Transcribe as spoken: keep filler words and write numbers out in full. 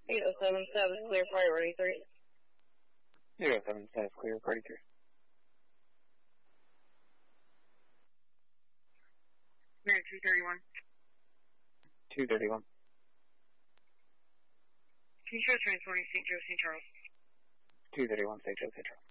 eight oh seven seven, clear priority three. eight oh seven seven, clear priority three. Mary two thirty-one. two thirty-one. Can you show transporting Saint Joe, Saint Charles? two thirty-one, Saint Joe, Saint Charles.